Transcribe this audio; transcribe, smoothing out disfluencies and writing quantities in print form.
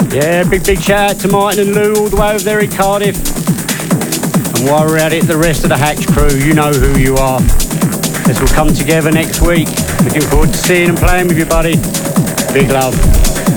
Yeah, big shout out to Martin and Lou all the way over there in Cardiff. And while we're at it, the rest of the Hatch crew, you know who you are. This will come together next week. Looking forward to seeing and playing with you, buddy. Big love.